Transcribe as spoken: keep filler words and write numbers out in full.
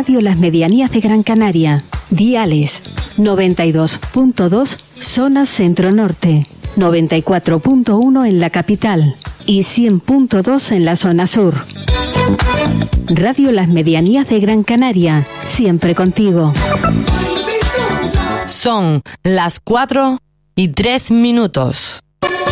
Radio Las Medianías de Gran Canaria. Diales noventa y dos punto dos zona centro-norte, noventa y cuatro punto uno en la capital y cien punto dos en la zona sur. Radio Las Medianías de Gran Canaria, siempre contigo. Son las cuatro y tres minutos.